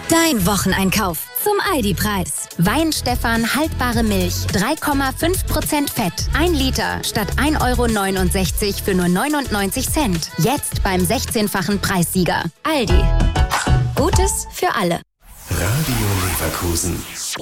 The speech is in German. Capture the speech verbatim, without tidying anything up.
Dein Wocheneinkauf zum Aldi-Preis. Weinstefan haltbare Milch, drei Komma fünf Prozent Fett. ein Liter statt ein Euro neunundsechzig für nur neunundneunzig Cent. Jetzt beim sechzehnfachen Preissieger. Aldi. Gutes für alle. Radio Leverkusen.